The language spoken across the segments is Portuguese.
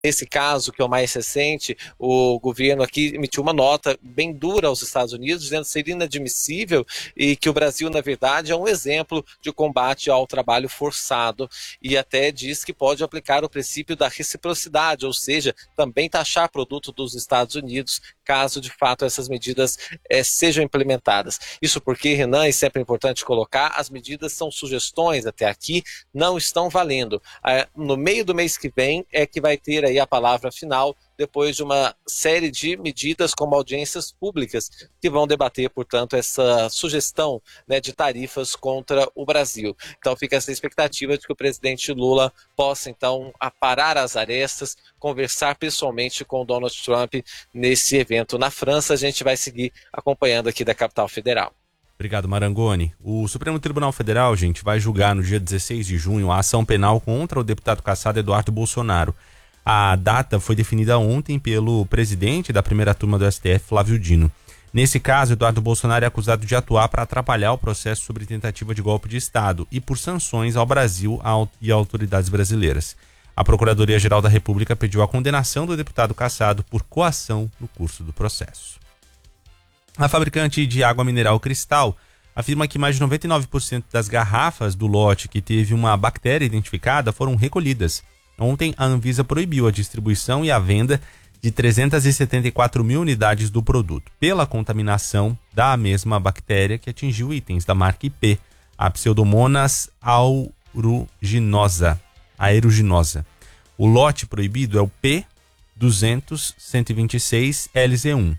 Nesse caso, que é o mais recente, o governo aqui emitiu uma nota bem dura aos Estados Unidos, dizendo que seria inadmissível e que o Brasil, na verdade, é um exemplo de combate ao trabalho forçado e até diz que pode aplicar o princípio da reciprocidade, ou seja, também taxar produto dos Estados Unidos, caso de fato essas medidas sejam implementadas. Isso porque, Renan, e sempre é importante colocar, as medidas são sugestões até aqui, não estão valendo. No meio do mês que vem é que vai ter aí a palavra final, depois de uma série de medidas como audiências públicas que vão debater, portanto, essa sugestão, né, de tarifas contra o Brasil. Então fica essa expectativa de que o presidente Lula possa então aparar as arestas, conversar pessoalmente com o Donald Trump nesse evento na França. A gente vai seguir acompanhando aqui da capital federal. Obrigado, Marangoni. O Supremo Tribunal Federal, gente, vai julgar no dia 16 de junho a ação penal contra o deputado cassado Eduardo Bolsonaro. A data foi definida ontem pelo presidente da primeira turma do STF, Flávio Dino. Nesse caso, Eduardo Bolsonaro é acusado de atuar para atrapalhar o processo sobre tentativa de golpe de Estado e por sanções ao Brasil e a autoridades brasileiras. A Procuradoria-Geral da República pediu a condenação do deputado cassado por coação no curso do processo. A fabricante de água mineral Cristal afirma que mais de 99% das garrafas do lote que teve uma bactéria identificada foram recolhidas. Ontem, a Anvisa proibiu a distribuição e a venda de 374 mil unidades do produto, pela contaminação da mesma bactéria que atingiu itens da marca IP, a Pseudomonas aeruginosa. O lote proibido é o P200-126-LZ1.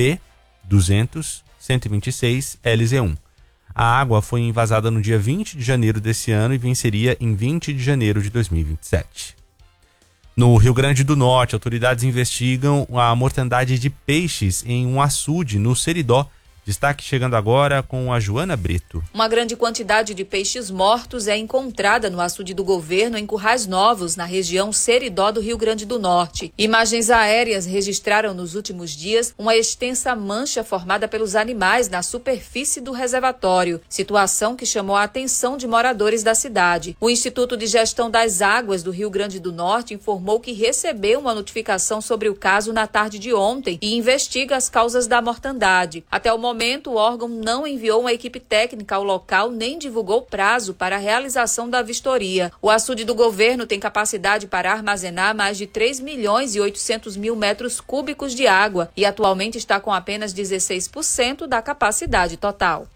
P200-126-LZ1. A água foi envasada no dia 20 de janeiro desse ano e venceria em 20 de janeiro de 2027. No Rio Grande do Norte, autoridades investigam a mortandade de peixes em um açude no Seridó. Destaque chegando agora com a Joana Brito. Uma grande quantidade de peixes mortos é encontrada no açude do governo em Currais Novos, na região Seridó do Rio Grande do Norte. Imagens aéreas registraram nos últimos dias uma extensa mancha formada pelos animais na superfície do reservatório, situação que chamou a atenção de moradores da cidade. O Instituto de Gestão das Águas do Rio Grande do Norte informou que recebeu uma notificação sobre o caso na tarde de ontem e investiga as causas da mortandade. Até o momento, o órgão não enviou uma equipe técnica ao local nem divulgou prazo para a realização da vistoria. O açude do governo tem capacidade para armazenar mais de 3 milhões e 800 mil metros cúbicos de água e atualmente está com apenas 16% da capacidade total.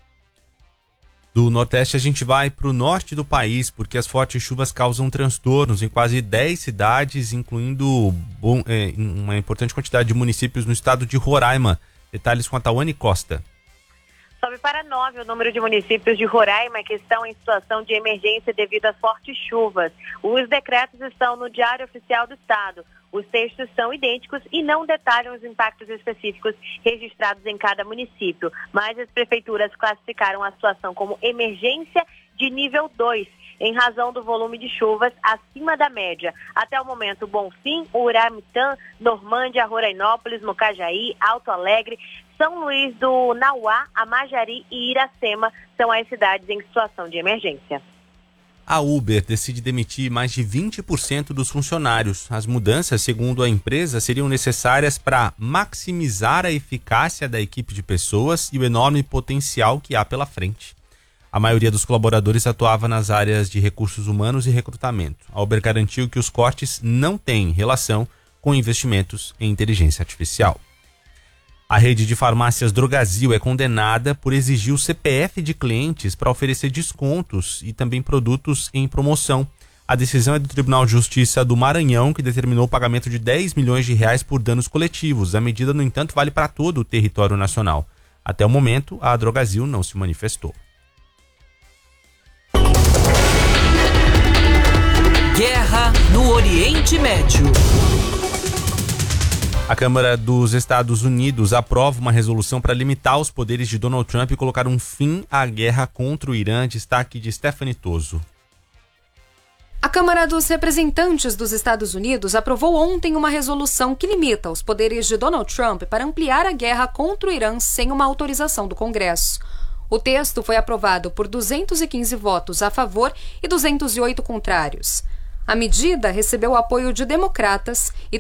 Do Nordeste a gente vai para o norte do país, porque as fortes chuvas causam transtornos em quase 10 cidades, incluindo uma importante quantidade de municípios no estado de Roraima. Detalhes com a Tawane Costa. Sobe para 9 o número de municípios de Roraima que estão em situação de emergência devido às fortes chuvas. Os decretos estão no Diário Oficial do Estado. Os textos são idênticos e não detalham os impactos específicos registrados em cada município, mas as prefeituras classificaram a situação como emergência de nível 2, em razão do volume de chuvas acima da média. Até o momento, Bonfim, Uramitã, Normândia, Rorainópolis, Mocajaí, Alto Alegre, São Luís do Nauá, Amajari e Iracema são as cidades em situação de emergência. A Uber decide demitir mais de 20% dos funcionários. As mudanças, segundo a empresa, seriam necessárias para maximizar a eficácia da equipe de pessoas e o enorme potencial que há pela frente. A maioria dos colaboradores atuava nas áreas de recursos humanos e recrutamento. A Uber garantiu que os cortes não têm relação com investimentos em inteligência artificial. A rede de farmácias Drogasil é condenada por exigir o CPF de clientes para oferecer descontos e também produtos em promoção. A decisão é do Tribunal de Justiça do Maranhão, que determinou o pagamento de 10 milhões de reais por danos coletivos. A medida, no entanto, vale para todo o território nacional. Até o momento, a Drogasil não se manifestou. Guerra no Oriente Médio. A Câmara dos Estados Unidos aprova uma resolução para limitar os poderes de Donald Trump e colocar um fim à guerra contra o Irã. Destaque de Stephanie Toso. A Câmara dos Representantes dos Estados Unidos aprovou ontem uma resolução que limita os poderes de Donald Trump para ampliar a guerra contra o Irã sem uma autorização do Congresso. O texto foi aprovado por 215 votos a favor e 208 contrários. A medida recebeu apoio de democratas e